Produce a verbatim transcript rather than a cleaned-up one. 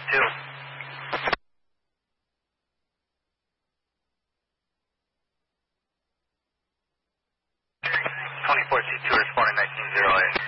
two. twenty-four C two responding nineteen zero eight.